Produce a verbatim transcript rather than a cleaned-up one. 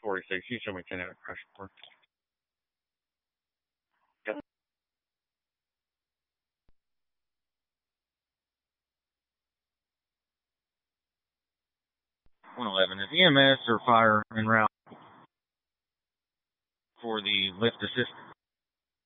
forty-six. You show me ten out of crash report. one eleven. Is E M S or fire en route for the lift assist?